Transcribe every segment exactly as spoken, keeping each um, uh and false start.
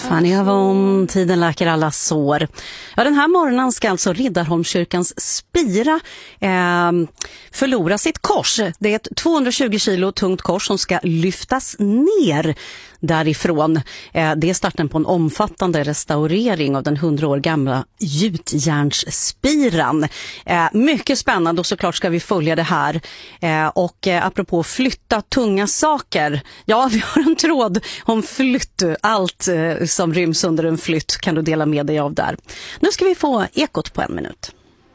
Fanny Avon, tiden läker alla sår. Ja, den här morgonen ska alltså Riddarholmskyrkans spira eh, förlora sitt kors. Det är ett tvåhundratjugo kilo tungt kors som ska lyftas ner därifrån. Eh, det är starten på en omfattande restaurering av den hundra år gamla gjutjärnsspiran. Eh, mycket spännande, och såklart ska vi följa det här. Eh, och eh, apropå flytta tunga saker. Ja, vi har en tråd om flytt. Allt eh, som ryms under en flytt kan du dela med dig av där. Nu ska vi få ekot på en minut.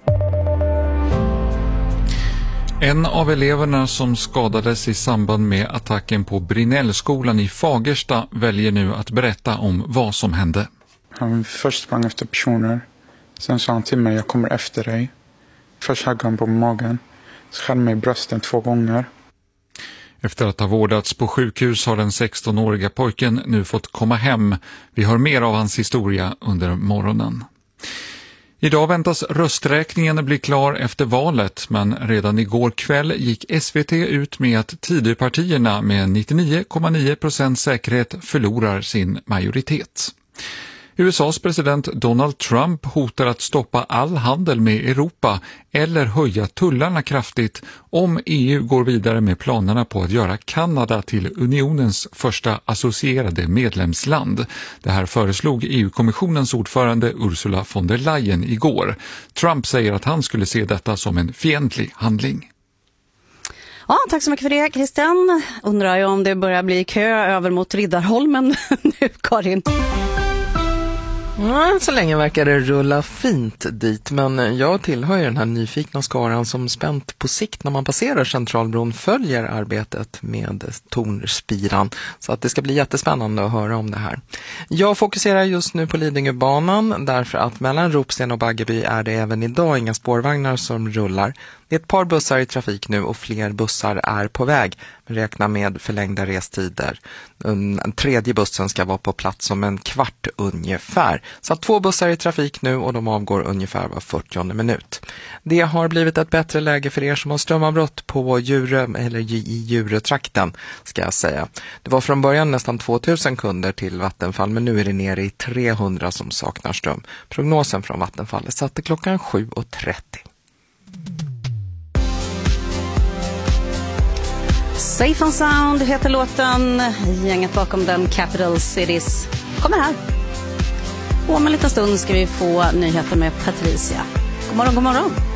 En av eleverna som skadades i samband med attacken på Brinnellskolan i Fagersta väljer nu att berätta om vad som hände. Han först sprang efter personer. Sen sa han till mig, jag kommer efter dig. Först högg han på magen. Så skär mig i brösten två gånger. Efter att ha vårdats på sjukhus har den sextonåriga pojken nu fått komma hem. Vi hör mer av hans historia under morgonen. Idag väntas rösträkningen bli klar efter valet, men redan igår kväll gick S V T ut med att Tidöpartierna med nittionio komma nio procent säkerhet förlorar sin majoritet. U S A:s president Donald Trump hotar att stoppa all handel med Europa eller höja tullarna kraftigt om E U går vidare med planerna på att göra Kanada till unionens första associerade medlemsland. Det här föreslog E U-kommissionens ordförande Ursula von der Leyen igår. Trump säger att han skulle se detta som en fientlig handling. Ja, tack så mycket för det, Christian. Undrar jag om det börjar bli kö över mot Riddarholmen nu, Karin. Ja, så länge verkar det rulla fint dit, men jag tillhör ju den här nyfikna skaran som spänt på sikt när man passerar Centralbron följer arbetet med tornspiran, så att det ska bli jättespännande att höra om det här. Jag fokuserar just nu på Lidingöbanan därför att mellan Ropsten och Baggeby är det även idag inga spårvagnar som rullar. Det är ett par bussar i trafik nu och fler bussar är på väg. Räkna med förlängda restider. Den tredje bussen ska vara på plats om en kvart ungefär. Så att två bussar i trafik nu och de avgår ungefär var fyrtionde minut. Det har blivit ett bättre läge för er som har strömavbrott på Djurö, eller i Djurötrakten ska jag säga. Det var från början nästan tvåtusen kunder till Vattenfall, men nu är det nere i trehundra som saknar ström. Prognosen från Vattenfall är satt till klockan sju och trettio. Safe and Sound heter låten. Gänget bakom den, Capital Cities, kommer här. Och om en liten stund ska vi få nyheter med Patricia. God morgon, god morgon.